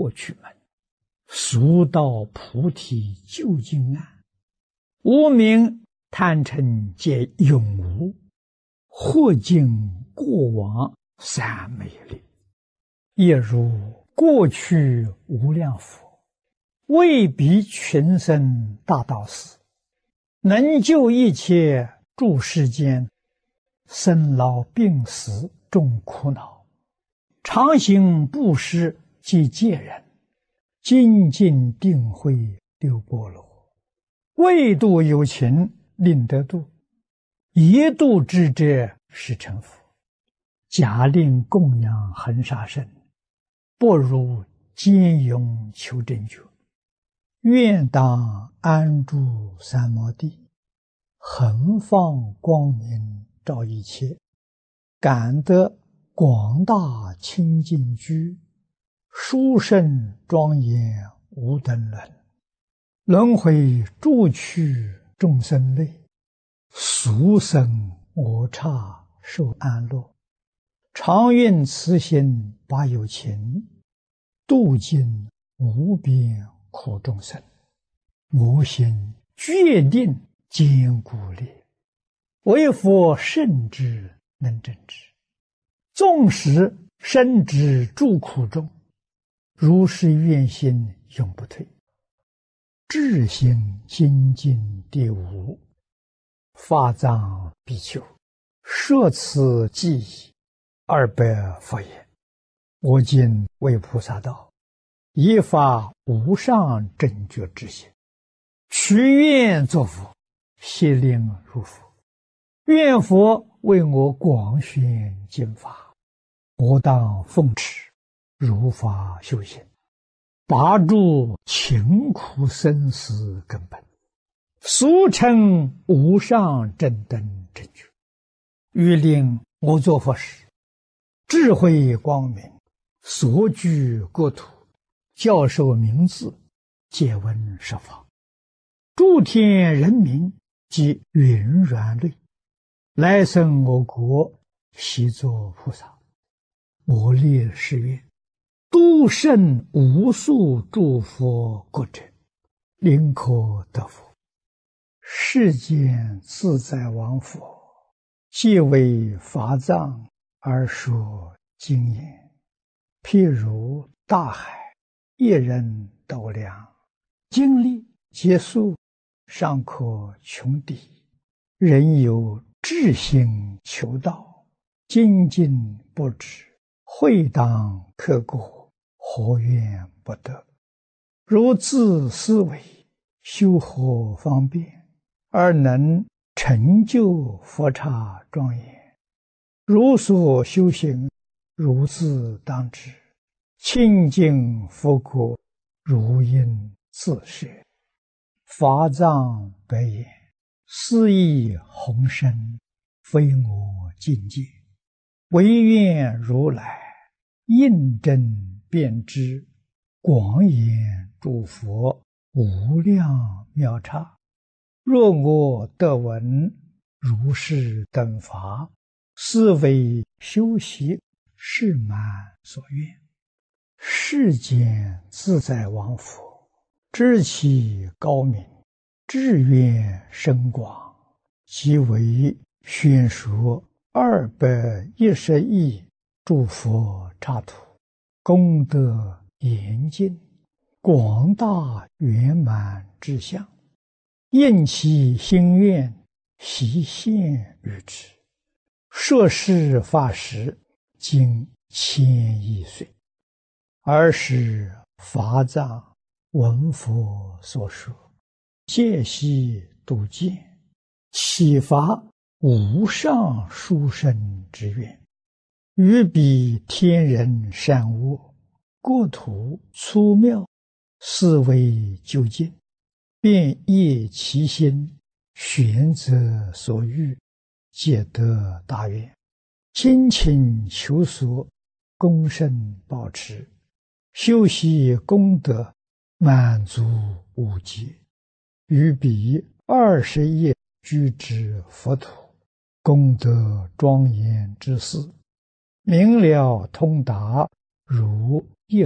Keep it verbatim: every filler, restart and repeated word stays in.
过去门，速到菩提究竟岸。无明贪嗔皆永无，或尽过往三昧力。也如过去无量佛，为彼群生大道士，能救一切诸世间生老病死众苦恼，常行布施及戒人，精进定慧六波罗，为度有情令得度，一度之者是成佛。假令供养恒沙身，不如坚勇求真觉。愿当安住三摩地，恒放光明照一切，感得广大清净居，殊胜庄严无等伦。轮回诸趣众生类，俗生我刹受安乐。常愿慈心把有情，度尽无边苦众生。我心决定坚固力，为佛圣之能正之。纵使身之诸苦中，如是愿心永不退。至心精进第五，法藏比丘，摄此记忆二百佛言：我今为菩萨道，依发无上正觉之心，许愿作佛，悉令如佛。愿佛为我广宣经法，我当奉持，如法修行，拔除勤苦生死根本，俗称无上正等正觉。欲令我作佛时，智慧光明，所居国土，教授名字，借闻十方，诸天人民及云软类，来生我国，悉作菩萨。我立誓愿，度胜无数诸佛国者，临可得佛。世间自在王佛，皆为法藏而说经言，譬如大海，一人斗量，经历结束，尚可穷底。人有志心求道，精进不止，会当刻过，何怨不得？如自思维，修何方便，而能成就佛刹庄严？如所修行，如自当知，清净佛国，如应自摄。法藏白言：斯亦宏深，非我境界，唯愿如来印证遍知，广演诸佛无量妙刹。若我得闻如是等法，是为修习是满所愿。世间自在王佛，知其高明，志愿深广，即为宣说二百一十亿诸佛刹土，功德严尽，广大圆满之相，应其心愿，悉现于之。摄事法时，经千亿岁，尔时法藏闻佛所说，戒悉度见，启发无上殊胜之愿，于彼天人善恶，国土粗妙，思维究竟，便业其心，选择所欲，皆得大愿，精勤求索，功胜保持，修习功德，满足无极。于彼二十亿居之佛土，功德庄严之事，明了通达，如